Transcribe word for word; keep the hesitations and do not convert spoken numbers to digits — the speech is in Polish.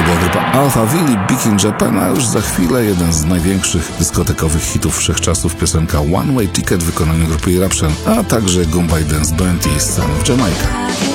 była grupa Alphaville, Big in Japan, a już za chwilę jeden z największych dyskotekowych hitów wszechczasów, piosenka One Way Ticket w wykonaniu grupy Eruption, a także Goombay Dance Band i Son of Jamaica.